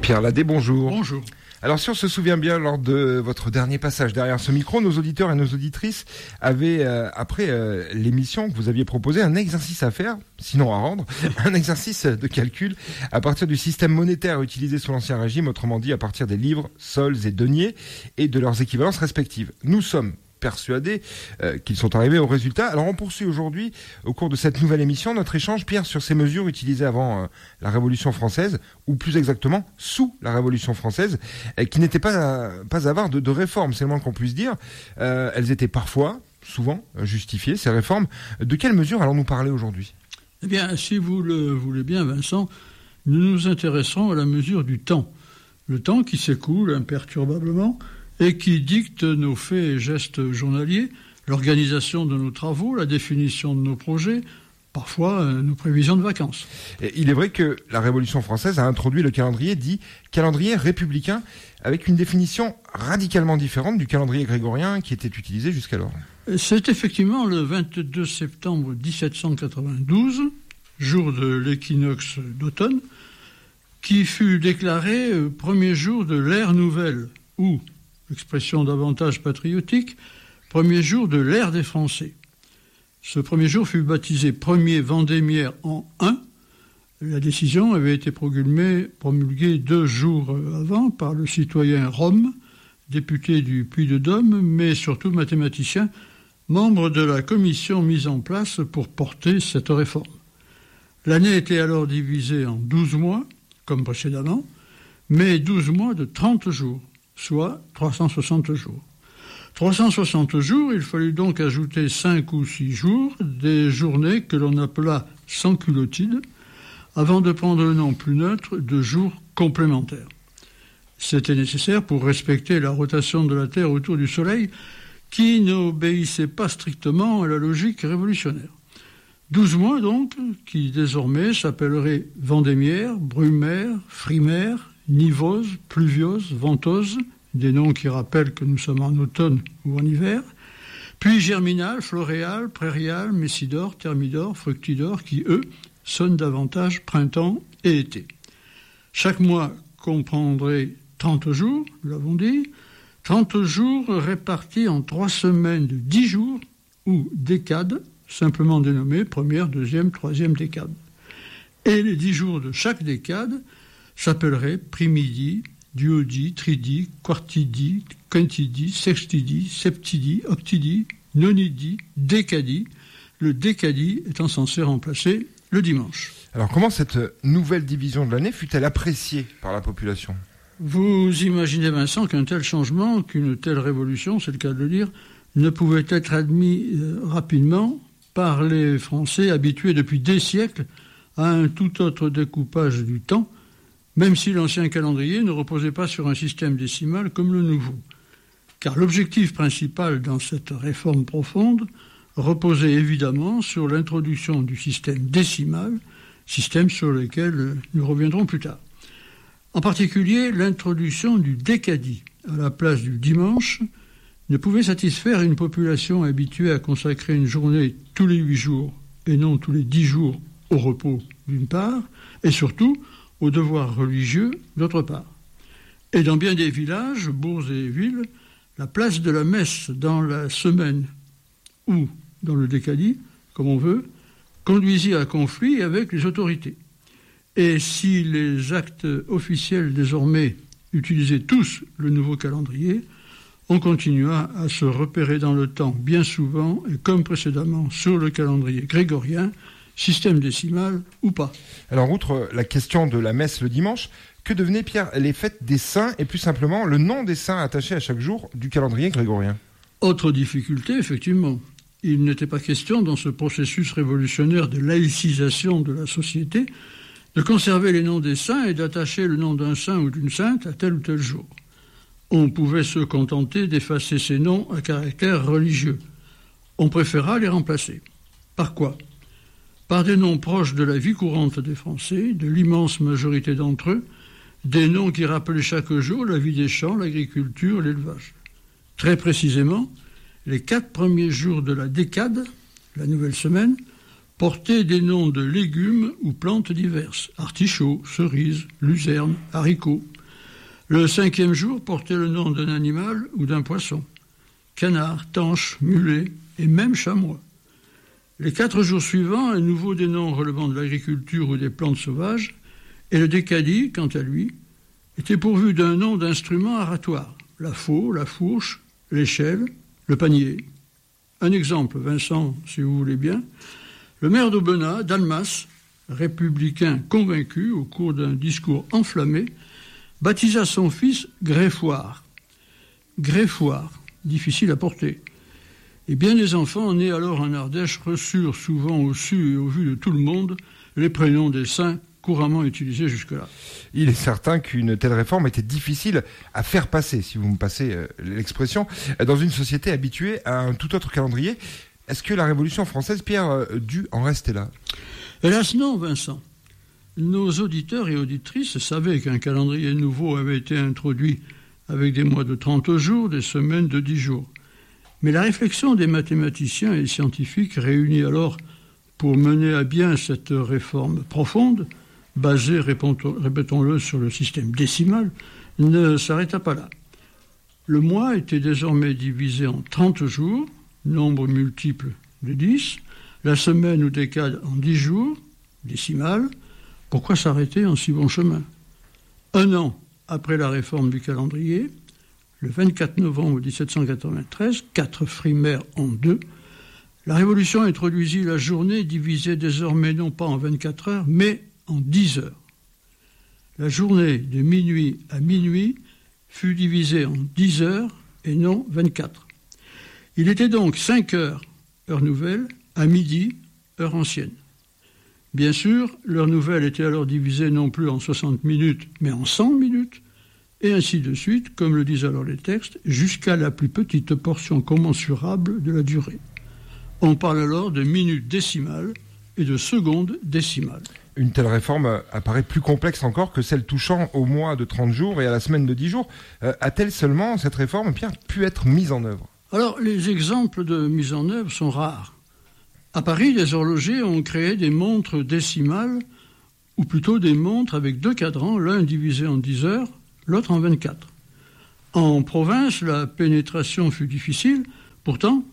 Pierre Ladet, bonjour. Bonjour. Alors si on se souvient bien, lors de votre dernier passage derrière ce micro, nos auditeurs et nos auditrices avaient, après l'émission que vous aviez proposé, un exercice à faire, sinon à rendre, un exercice de calcul à partir du système monétaire utilisé sous l'Ancien Régime, autrement dit à partir des livres, sols et deniers, et de leurs équivalences respectives. Nous sommes persuadés qu'ils sont arrivés au résultat. Alors on poursuit aujourd'hui, au cours de cette nouvelle émission, notre échange, Pierre, sur ces mesures utilisées avant la Révolution française, ou plus exactement sous la Révolution française, qui n'étaient pas avares de réformes, c'est le moins qu'on puisse dire. Elles étaient parfois, souvent, justifiées, ces réformes. De quelles mesures allons-nous parler aujourd'hui ? Eh bien, si vous le voulez bien, Vincent, nous nous intéresserons à la mesure du temps. Le temps qui s'écoule imperturbablement et qui dicte nos faits et gestes journaliers, l'organisation de nos travaux, la définition de nos projets, parfois nos prévisions de vacances. Et il est vrai que la Révolution française a introduit le calendrier dit calendrier républicain, avec une définition radicalement différente du calendrier grégorien qui était utilisé jusqu'alors. C'est effectivement le 22 septembre 1792, jour de l'équinoxe d'automne, qui fut déclaré premier jour de l'ère nouvelle, ou, expression davantage patriotique, premier jour de l'ère des Français. Ce premier jour fut baptisé premier Vendémiaire en 1. La décision avait été promulguée 2 jours avant par le citoyen Rome, député du Puy-de-Dôme, mais surtout mathématicien, membre de la commission mise en place pour porter cette réforme. L'année était alors divisée en 12 mois, comme précédemment, mais 12 mois de 30 jours. Soit 360 jours. 360 jours, il fallut donc ajouter 5 ou 6 jours, des journées que l'on appela sans-culottides, avant de prendre le nom plus neutre de jours complémentaires. C'était nécessaire pour respecter la rotation de la Terre autour du Soleil, qui n'obéissait pas strictement à la logique révolutionnaire. 12 mois donc, qui désormais s'appelleraient Vendémiaire, Brumaire, Frimaire, Nivose, Pluviose, Ventose, des noms qui rappellent que nous sommes en automne ou en hiver, puis Germinal, Floréal, Prairial, Messidor, Thermidor, Fructidor, qui, eux, sonnent davantage printemps et été. Chaque mois comprendrait 30 jours, nous l'avons dit, 30 jours répartis en 3 semaines de 10 jours, ou décades, simplement dénommées première, deuxième, troisième décade. Et les 10 jours de chaque décade s'appellerait primidi, duodie, tridie, quartidie, quintidie, sextidie, septidie, octidie, nonidie, décadie, le décadie étant censé remplacer le dimanche. Alors comment cette nouvelle division de l'année fut-elle appréciée par la population ? Vous imaginez, Vincent, qu'un tel changement, qu'une telle révolution, c'est le cas de le dire, ne pouvait être admis rapidement par les Français habitués depuis des siècles à un tout autre découpage du temps, même si l'ancien calendrier ne reposait pas sur un système décimal comme le nouveau. Car l'objectif principal dans cette réforme profonde reposait évidemment sur l'introduction du système décimal, système sur lequel nous reviendrons plus tard. En particulier, l'introduction du décadie à la place du dimanche ne pouvait satisfaire une population habituée à consacrer une journée tous les 8 jours et non tous les 10 jours au repos d'une part, et surtout aux devoirs religieux d'autre part. Et dans bien des villages, bourgs et villes, la place de la messe dans la semaine ou dans le décadie, comme on veut, conduisit à conflit avec les autorités. Et si les actes officiels désormais utilisaient tous le nouveau calendrier, on continua à se repérer dans le temps bien souvent, et comme précédemment sur le calendrier grégorien, système décimal ou pas. Alors, outre la question de la messe le dimanche, que devenaient, Pierre, les fêtes des saints et plus simplement le nom des saints attachés à chaque jour du calendrier grégorien ? Autre difficulté, effectivement. Il n'était pas question, dans ce processus révolutionnaire de laïcisation de la société, de conserver les noms des saints et d'attacher le nom d'un saint ou d'une sainte à tel ou tel jour. On pouvait se contenter d'effacer ces noms à caractère religieux. On préféra les remplacer. Par quoi ? Par des noms proches de la vie courante des Français, de l'immense majorité d'entre eux, des noms qui rappelaient chaque jour la vie des champs, l'agriculture, l'élevage. Très précisément, les 4 premiers jours de la décade, la nouvelle semaine, portaient des noms de légumes ou plantes diverses, artichauts, cerises, luzernes, haricots. Le 5e jour portait le nom d'un animal ou d'un poisson, canard, tanche, mulet et même chamois. Les 4 jours suivants, à nouveau des noms relevant de l'agriculture ou des plantes sauvages, et le décadi, quant à lui, était pourvu d'un nom d'instrument aratoire, la faux, la fourche, l'échelle, le panier. Un exemple, Vincent, si vous voulez bien. Le maire d'Aubenas, Dalmas, républicain convaincu au cours d'un discours enflammé, baptisa son fils Greffoir. Greffoir, difficile à porter. Et bien des enfants nés alors en Ardèche reçurent souvent au su et au vu de tout le monde les prénoms des saints couramment utilisés jusque-là. Il est certain qu'une telle réforme était difficile à faire passer, si vous me passez l'expression, dans une société habituée à un tout autre calendrier. Est-ce que la Révolution française, Pierre, dut en rester là ? Hélas non, Vincent. Nos auditeurs et auditrices savaient qu'un calendrier nouveau avait été introduit avec des mois de 30 jours, des semaines de 10 jours. Mais la réflexion des mathématiciens et scientifiques réunis alors pour mener à bien cette réforme profonde, basée, répétons-le, sur le système décimal, ne s'arrêta pas là. Le mois était désormais divisé en 30 jours, nombre multiple de 10, la semaine ou décade en 10 jours, décimale. Pourquoi s'arrêter en si bon chemin ? 1 an après la réforme du calendrier, le 24 novembre 1793, 4 frimaires en 2, la Révolution introduisit la journée divisée désormais non pas en 24 heures, mais en 10 heures. La journée de minuit à minuit fut divisée en 10 heures et non 24. Il était donc 5 heures, heure nouvelle, à midi, heure ancienne. Bien sûr, l'heure nouvelle était alors divisée non plus en 60 minutes, mais en 100 minutes, et ainsi de suite, comme le disent alors les textes, jusqu'à la plus petite portion commensurable de la durée. On parle alors de minutes décimales et de secondes décimales. Une telle réforme apparaît plus complexe encore que celle touchant au mois de 30 jours et à la semaine de 10 jours. A-t-elle seulement, cette réforme, Pierre, pu être mise en œuvre ? Alors, les exemples de mise en œuvre sont rares. À Paris, les horlogers ont créé des montres décimales, ou plutôt des montres avec 2 cadrans, l'un divisé en 10 heures, l'autre en 24. En province, la pénétration fut difficile. Pourtant,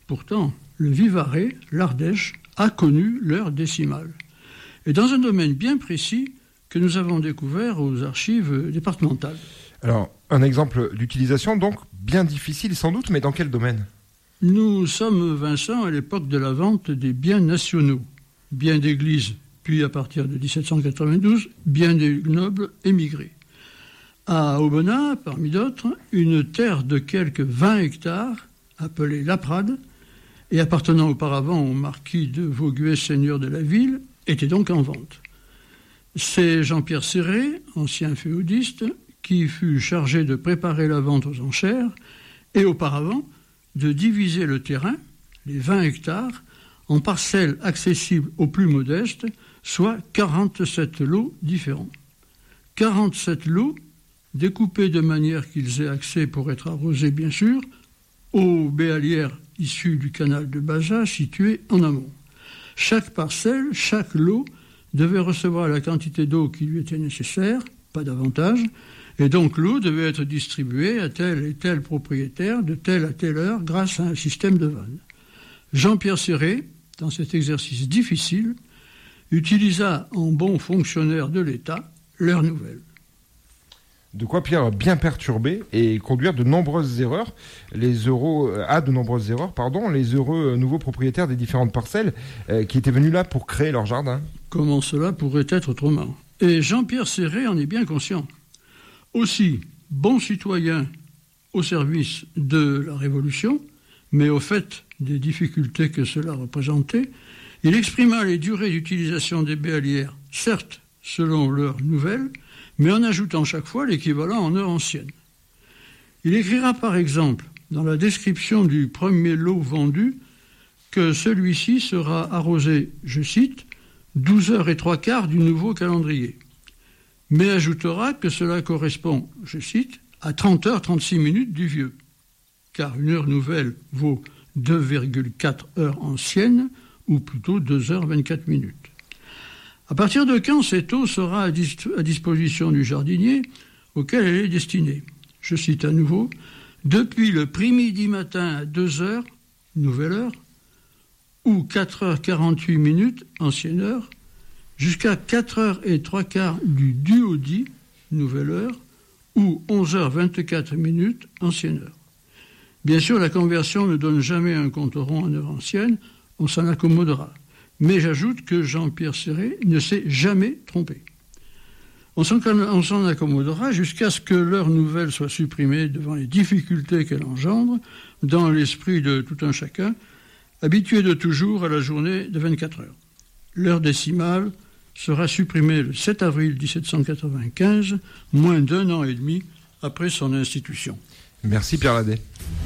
le Vivarais, l'Ardèche, a connu l'heure décimale. Et dans un domaine bien précis que nous avons découvert aux archives départementales. Alors, un exemple d'utilisation, donc, bien difficile sans doute, mais dans quel domaine ? Nous sommes, Vincent, à l'époque de la vente des biens nationaux, biens d'église, puis à partir de 1792, biens des nobles émigrés. À Aubenas, parmi d'autres, une terre de quelques 20 hectares, appelée Laprade, et appartenant auparavant au marquis de Vauguet, seigneur de la ville, était donc en vente. C'est Jean-Pierre Serré, ancien féodiste, qui fut chargé de préparer la vente aux enchères, et auparavant de diviser le terrain, les 20 hectares, en parcelles accessibles aux plus modestes, soit 47 lots différents. 47 lots découpés de manière qu'ils aient accès pour être arrosés, bien sûr, aux béalières issues du canal de Baza situé en amont. Chaque parcelle, chaque lot devait recevoir la quantité d'eau qui lui était nécessaire, pas davantage, et donc l'eau devait être distribuée à tel et tel propriétaire de telle à telle heure grâce à un système de vannes. Jean-Pierre Serré, dans cet exercice difficile, utilisa en bon fonctionnaire de l'État l'heure nouvelle. De quoi, Pierre, bien perturber et conduire de nombreuses erreurs, les heureux nouveaux propriétaires des différentes parcelles qui étaient venus là pour créer leur jardin. Comment cela pourrait être autrement ? Et Jean-Pierre Serré en est bien conscient. Aussi, bon citoyen au service de la Révolution, mais au fait des difficultés que cela représentait, il exprima les durées d'utilisation des béalières, certes selon l'heure nouvelle, mais en ajoutant chaque fois l'équivalent en heure ancienne. Il écrira par exemple, dans la description du premier lot vendu, que celui-ci sera arrosé, je cite, 12 heures et 3/4 du nouveau calendrier, mais ajoutera que cela correspond, je cite, à 30 heures 36 minutes du vieux, car une heure nouvelle vaut 2,4 heures anciennes ou plutôt 2h24. À partir de quand cette eau sera à disposition du jardinier auquel elle est destinée? Je cite à nouveau, depuis le prix-midi matin à 2h, nouvelle heure, ou 4h48, ancienne heure, jusqu'à 4h03 du duodie, nouvelle heure, ou 11h24, ancienne heure. Bien sûr, la conversion ne donne jamais un compte rond en heure ancienne, on s'en accommodera. Mais j'ajoute que Jean-Pierre Serret ne s'est jamais trompé. On s'en accommodera jusqu'à ce que l'heure nouvelle soit supprimée devant les difficultés qu'elle engendre dans l'esprit de tout un chacun, habitué de toujours à la journée de 24 heures. L'heure décimale sera supprimée le 7 avril 1795, moins d'1 an et demi après son institution. Merci Pierre Ladet.